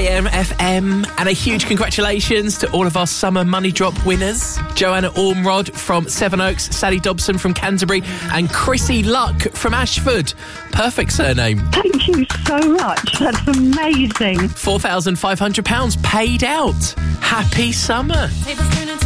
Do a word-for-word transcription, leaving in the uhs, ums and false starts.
A M F M. And a huge congratulations to all of our summer money drop winners. Joanna Ormrod from Sevenoaks, Sally Dobson from Canterbury, and Chrissy Luck from Ashford. Perfect surname. Thank you so much. That's amazing. four thousand five hundred pounds paid out. Happy summer.